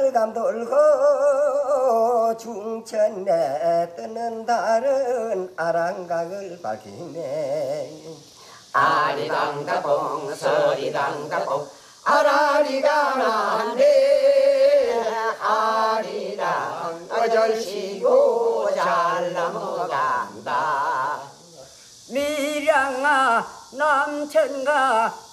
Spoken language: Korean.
철감 돌고 중천에 뜨는 달은 아랑각을 밝히네. 아리당다봉 서리당다봉 아라리가 난데 아리당 어절시고 잘 넘어간다. 미량아 남천가